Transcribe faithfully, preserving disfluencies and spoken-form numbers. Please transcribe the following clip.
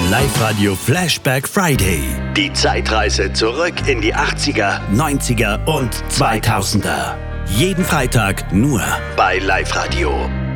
Live-Radio Flashback Friday. Die Zeitreise zurück in die achtziger, neunziger und zweitausender. Jeden Freitag nur bei Live-Radio.